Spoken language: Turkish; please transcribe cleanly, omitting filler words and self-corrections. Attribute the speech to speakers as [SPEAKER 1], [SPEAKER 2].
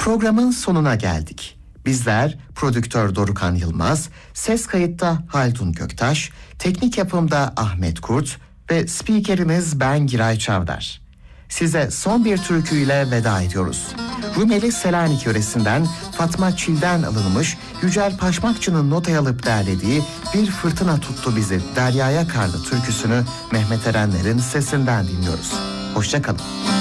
[SPEAKER 1] Programın sonuna geldik. Bizler prodüktör Dorukhan Yılmaz, ses kayıtta Haldun Göktaş, teknik yapımda Ahmet Kurt ve spikeriniz ben Giray Çavdar. Size son bir türküyle veda ediyoruz. Rumeli Selanik yöresinden Fatma Çil'den alınmış Yücel Paşmakçı'nın notaya alıp derlediği Bir Fırtına Tuttu Bizi Deryaya Karlı türküsünü Mehmet Erenler'in sesinden dinliyoruz. Hoşça kalın.